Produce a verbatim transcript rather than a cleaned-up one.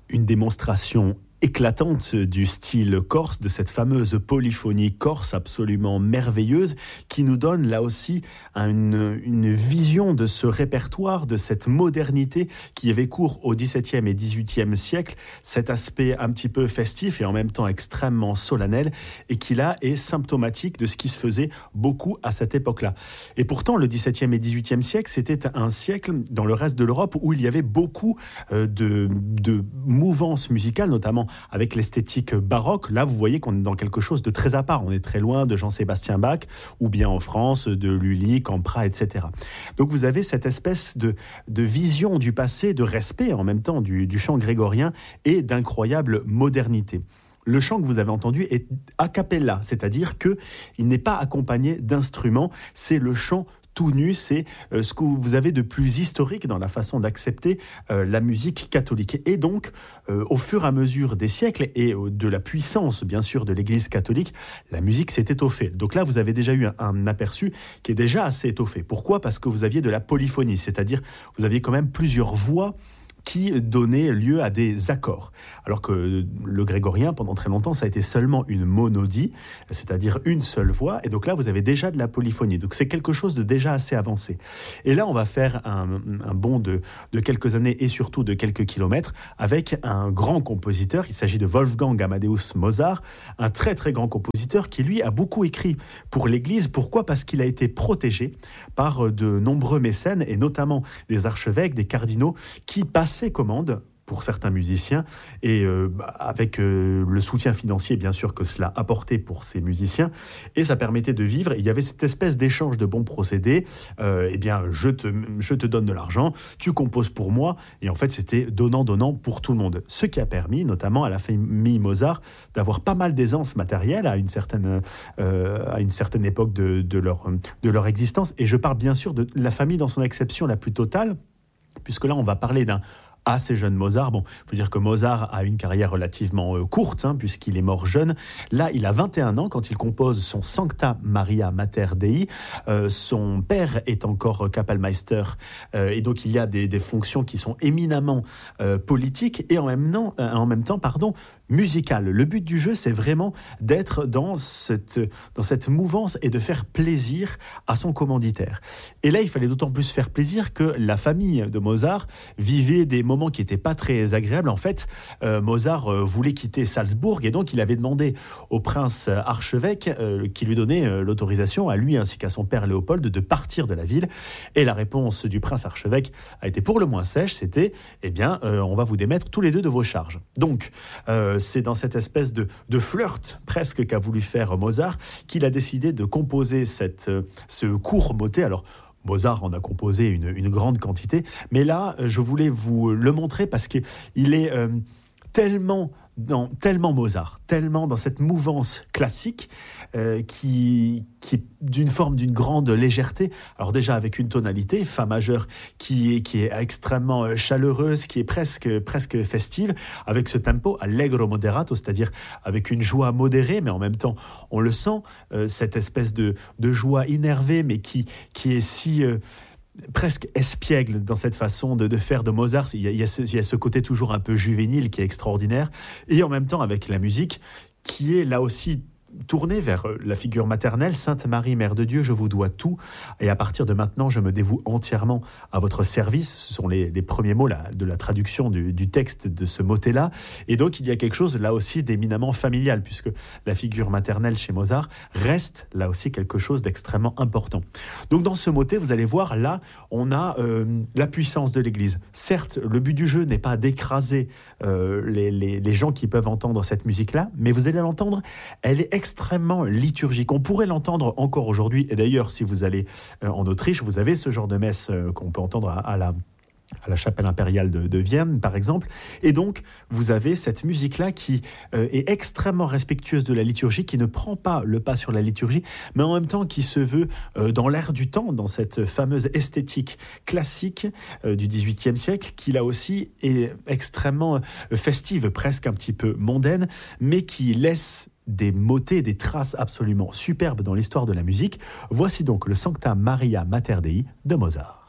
Une démonstration éclatante du style corse, de cette fameuse polyphonie corse absolument merveilleuse qui nous donne là aussi une, une vision de ce répertoire, de cette modernité qui avait cours au dix-septième et dix-huitième siècle, cet aspect un petit peu festif et en même temps extrêmement solennel et qui là est symptomatique de ce qui se faisait beaucoup à cette époque-là. Et pourtant le dix-septième et dix-huitième siècle, c'était un siècle dans le reste de l'Europe où il y avait beaucoup de, de mouvances musicales, notamment avec l'esthétique baroque. Là, vous voyez qu'on est dans quelque chose de très à part. On est très loin de Jean-Sébastien Bach, ou bien en France, de Lully, Campra, et cetera. Donc vous avez cette espèce de, de vision du passé, de respect en même temps du, du chant grégorien et d'incroyable modernité. Le chant que vous avez entendu est a cappella, c'est-à-dire qu'il n'est pas accompagné d'instruments, c'est le chant tout nu, c'est euh, ce que vous avez de plus historique dans la façon d'accepter euh, la musique catholique. Et donc, euh, au fur et à mesure des siècles et euh, de la puissance, bien sûr, de l'Église catholique, la musique s'est étoffée. Donc là, vous avez déjà eu un, un aperçu qui est déjà assez étoffé. Pourquoi ? Parce que vous aviez de la polyphonie, c'est-à-dire vous aviez quand même plusieurs voix qui donnait lieu à des accords. Alors que le grégorien, pendant très longtemps, ça a été seulement une monodie, c'est-à-dire une seule voix, et donc là, vous avez déjà de la polyphonie. Donc c'est quelque chose de déjà assez avancé. Et là, on va faire un, un bond de, de quelques années et surtout de quelques kilomètres avec un grand compositeur. Il s'agit de Wolfgang Amadeus Mozart, un très très grand compositeur qui, lui, a beaucoup écrit pour l'Église. Pourquoi ? Parce qu'il a été protégé par de nombreux mécènes, et notamment des archevêques, des cardinaux, qui passent ses commandes pour certains musiciens et euh, avec euh, le soutien financier bien sûr que cela apportait pour ces musiciens, et ça permettait de vivre. Et il y avait cette espèce d'échange de bons procédés. Euh, eh bien je te, je te donne de l'argent, tu composes pour moi, et en fait c'était donnant donnant pour tout le monde, ce qui a permis notamment à la famille Mozart d'avoir pas mal d'aisance matérielle à une certaine, euh, à une certaine époque de, de, leur, de leur existence. Et je parle bien sûr de la famille dans son acception la plus totale, puisque là on va parler d'un assez jeune Mozart. Bon, il faut dire que Mozart a une carrière relativement euh, courte, hein, puisqu'il est mort jeune. Là, il a vingt et un ans quand il compose son Sancta Maria Mater Dei. Euh, son père est encore Kapellmeister, euh, et donc il y a des, des fonctions qui sont éminemment euh, politiques et en même temps, euh, en même temps pardon, musicales. Le but du jeu, c'est vraiment d'être dans cette, dans cette mouvance et de faire plaisir à son commanditaire. Et là, il fallait d'autant plus faire plaisir que la famille de Mozart vivait des moments qui n'étaient pas très agréables. En fait, euh, Mozart euh, voulait quitter Salzbourg, et donc il avait demandé au prince archevêque euh, qui lui donnait euh, l'autorisation à lui ainsi qu'à son père Léopold de partir de la ville. Et la réponse du prince archevêque a été pour le moins sèche, c'était eh bien euh, on va vous démettre tous les deux de vos charges. Donc euh, c'est dans cette espèce de, de flirt presque qu'a voulu faire Mozart qu'il a décidé de composer cette, euh, ce court motet. Alors Mozart en a composé une, une grande quantité, mais là, je voulais vous le montrer parce qu'il est euh, tellement, dans, tellement Mozart, tellement dans cette mouvance classique euh, qui, qui est d'une forme d'une grande légèreté. Alors déjà avec une tonalité, Fa majeur, qui est, qui est extrêmement chaleureuse, qui est presque, presque festive, avec ce tempo allegro moderato, c'est-à-dire avec une joie modérée, mais en même temps, on le sent, euh, cette espèce de, de joie énervée, mais qui, qui est si... Euh, presque espiègle dans cette façon de, de faire de Mozart. Il y, a, il, y a ce, il y a ce côté toujours un peu juvénile qui est extraordinaire, et en même temps avec la musique qui est là aussi tournée vers la figure maternelle. Sainte Marie, Mère de Dieu, je vous dois tout, et à partir de maintenant, je me dévoue entièrement à votre service. Ce sont les, les premiers mots là, de la traduction du, du texte de ce motet-là. Et donc, il y a quelque chose là aussi d'éminemment familial, puisque la figure maternelle chez Mozart reste là aussi quelque chose d'extrêmement important. Donc, dans ce motet, vous allez voir, là, on a euh, la puissance de l'Église. Certes, le but du jeu n'est pas d'écraser euh, les, les, les gens qui peuvent entendre cette musique-là, mais vous allez l'entendre, elle est extrêmement liturgique. On pourrait l'entendre encore aujourd'hui, et d'ailleurs, si vous allez euh, en Autriche, vous avez ce genre de messe euh, qu'on peut entendre à, à la à la chapelle impériale de, de Vienne, par exemple. Et donc, vous avez cette musique-là qui euh, est extrêmement respectueuse de la liturgie, qui ne prend pas le pas sur la liturgie, mais en même temps qui se veut euh, dans l'air du temps, dans cette fameuse esthétique classique euh, du dix-huitième siècle, qui là aussi est extrêmement euh, festive, presque un petit peu mondaine, mais qui laisse des motets, des traces absolument superbes dans l'histoire de la musique. Voici donc le Sancta Maria Mater Dei de Mozart.